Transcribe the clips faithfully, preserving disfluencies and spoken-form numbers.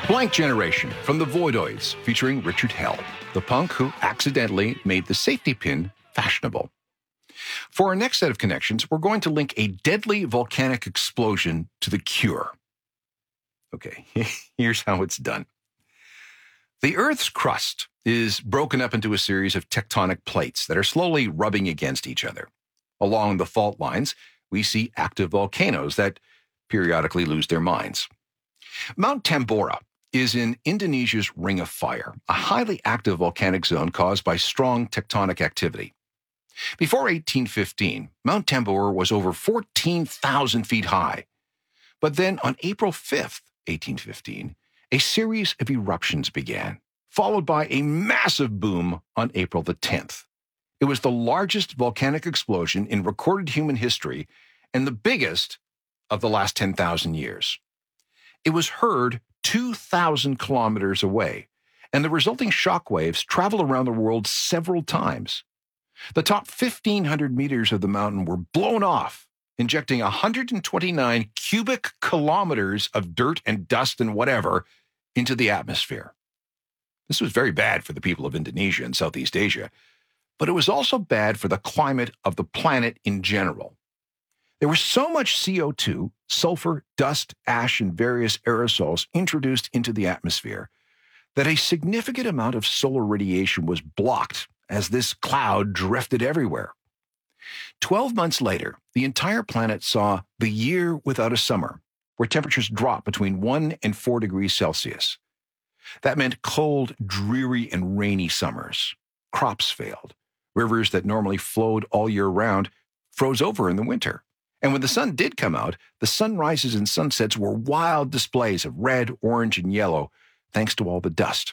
Blank Generation from the Voidoids, featuring Richard Hell, the punk who accidentally made the safety pin fashionable. For our next set of connections, we're going to link a deadly volcanic explosion to The Cure. Okay, here's how it's done. The Earth's crust is broken up into a series of tectonic plates that are slowly rubbing against each other. Along the fault lines, we see active volcanoes that periodically lose their minds. Mount Tambora is in Indonesia's Ring of Fire, a highly active volcanic zone caused by strong tectonic activity. Before eighteen fifteen, Mount Tambora was over fourteen thousand feet high. But then on April fifth, eighteen fifteen, a series of eruptions began, followed by a massive boom on April the tenth. It was the largest volcanic explosion in recorded human history and the biggest of the last ten thousand years. It was heard two thousand kilometers away, and the resulting shock waves traveled around the world several times. The top fifteen hundred meters of the mountain were blown off, injecting one hundred twenty-nine cubic kilometers of dirt and dust and whatever into the atmosphere. This was very bad for the people of Indonesia and Southeast Asia, but it was also bad for the climate of the planet in general. There was so much C O two, sulfur, dust, ash, and various aerosols introduced into the atmosphere that a significant amount of solar radiation was blocked as this cloud drifted everywhere. Twelve months later, the entire planet saw the year without a summer, where temperatures dropped between one and four degrees Celsius. That meant cold, dreary, and rainy summers. Crops failed. Rivers that normally flowed all year round froze over in the winter. And when the sun did come out, the sunrises and sunsets were wild displays of red, orange, and yellow, thanks to all the dust.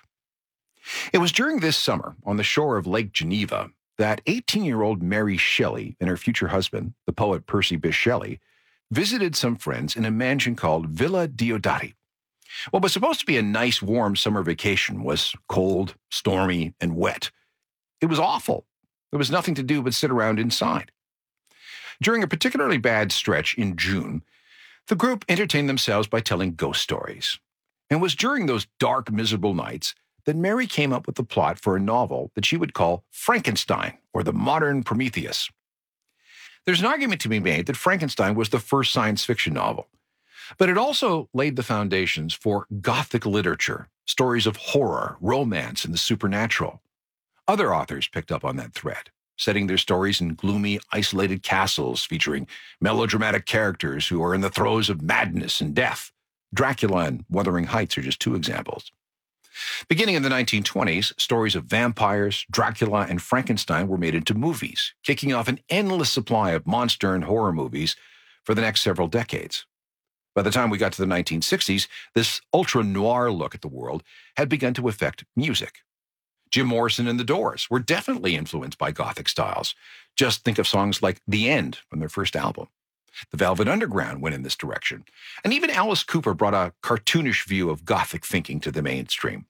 It was during this summer, on the shore of Lake Geneva, that eighteen-year-old Mary Shelley and her future husband, the poet Percy Bysshe Shelley, visited some friends in a mansion called Villa Diodati. What was supposed to be a nice, warm summer vacation was cold, stormy, and wet. It was awful. There was nothing to do but sit around inside. During a particularly bad stretch in June, the group entertained themselves by telling ghost stories. And it was during those dark, miserable nights that Mary came up with the plot for a novel that she would call Frankenstein, or the Modern Prometheus. There's an argument to be made that Frankenstein was the first science fiction novel, but it also laid the foundations for Gothic literature, stories of horror, romance, and the supernatural. Other authors picked up on that thread, setting their stories in gloomy, isolated castles featuring melodramatic characters who are in the throes of madness and death. Dracula and Wuthering Heights are just two examples. Beginning in the nineteen twenties, stories of vampires, Dracula, and Frankenstein were made into movies, kicking off an endless supply of monster and horror movies for the next several decades. By the time we got to the nineteen sixties, this ultra-noir look at the world had begun to affect music. Jim Morrison and the Doors were definitely influenced by Gothic styles. Just think of songs like The End from their first album. The Velvet Underground went in this direction. And even Alice Cooper brought a cartoonish view of Gothic thinking to the mainstream.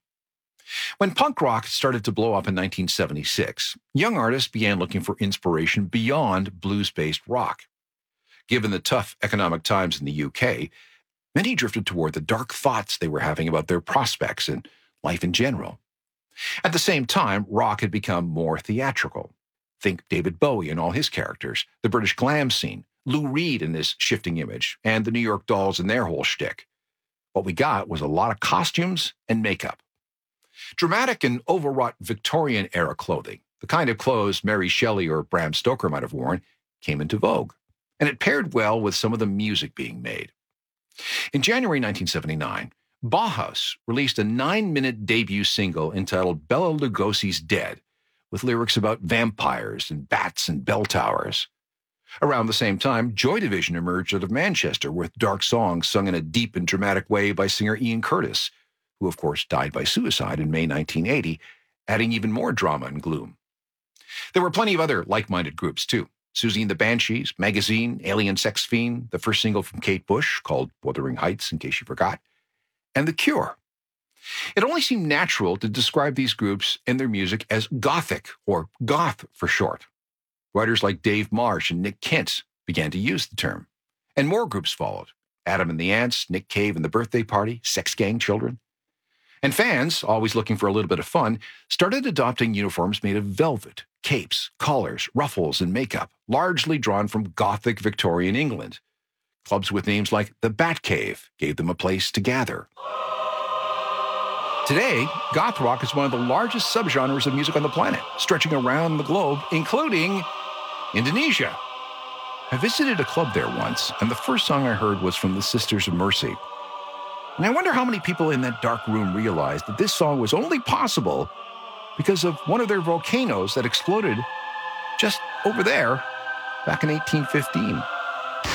When punk rock started to blow up in nineteen seventy-six, young artists began looking for inspiration beyond blues-based rock. Given the tough economic times in the U K, many drifted toward the dark thoughts they were having about their prospects and life in general. At the same time, rock had become more theatrical. Think David Bowie and all his characters, the British glam scene, Lou Reed and his shifting image, and the New York Dolls and their whole shtick. What we got was a lot of costumes and makeup. Dramatic and overwrought Victorian-era clothing, the kind of clothes Mary Shelley or Bram Stoker might have worn, came into vogue, and it paired well with some of the music being made. In January nineteen seventy-nine, Bauhaus released a nine-minute debut single entitled Bela Lugosi's Dead, with lyrics about vampires and bats and bell towers. Around the same time, Joy Division emerged out of Manchester with dark songs sung in a deep and dramatic way by singer Ian Curtis, who of course died by suicide in May nineteen eighty, adding even more drama and gloom. There were plenty of other like-minded groups too. Susie and the Banshees, Magazine, Alien Sex Fiend, the first single from Kate Bush called Wuthering Heights, in case you forgot, and The Cure. It only seemed natural to describe these groups and their music as gothic, or goth for short. Writers like Dave Marsh and Nick Kent began to use the term, and more groups followed. Adam and the Ants, Nick Cave and the Birthday Party, Sex Gang Children. And fans, always looking for a little bit of fun, started adopting uniforms made of velvet, capes, collars, ruffles, and makeup, largely drawn from Gothic Victorian England. Clubs with names like the Batcave gave them a place to gather. Today, goth rock is one of the largest subgenres of music on the planet, stretching around the globe, including Indonesia. I visited a club there once, and the first song I heard was from the Sisters of Mercy. And I wonder how many people in that dark room realized that this song was only possible because of one of their volcanoes that exploded just over there back in eighteen fifteen.